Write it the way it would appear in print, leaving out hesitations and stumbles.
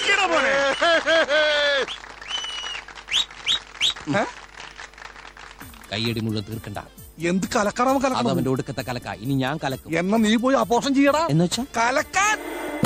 കയ്യടി മുഴുവൻ തീർക്കണ്ട. എന്ത് കലക്കണം? അവന്റെ ഒടുക്കത്തെ കലക്ക. ഇനി ഞാൻ കലക്കും. എന്നാ നീ പോയി അപോഷം ചെയ്യടാ. എന്നുവെച്ചാ കലക്കാൻ.